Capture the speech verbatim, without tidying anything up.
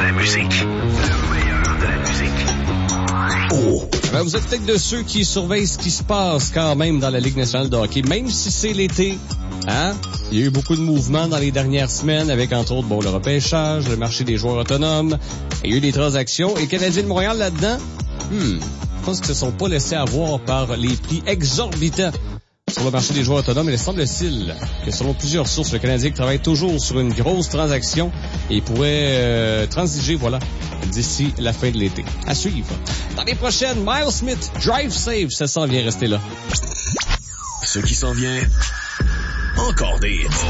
la musique. Le meilleur de la musique. Oh. Ben, vous êtes peut-être de ceux qui surveillent ce qui se passe quand même dans la Ligue nationale de hockey, même si c'est l'été. Hein? Il y a eu beaucoup de mouvements dans les dernières semaines avec, entre autres, bon, le repêchage, le marché des joueurs autonomes. Il y a eu des transactions. Et Canadiens de Montréal là-dedans, hmm, je pense qu'ils se sont pas laissés avoir par les prix exorbitants sur le marché des joueurs autonomes. Il semble-t-il que selon plusieurs sources, le Canadien travaille toujours sur une grosse transaction et pourrait euh, transiger, voilà, d'ici la fin de l'été. À suivre. Dans les prochaines, Miles Smith, Drive Safe, ça s'en vient, rester là. Ce qui s'en vient, encore des hits.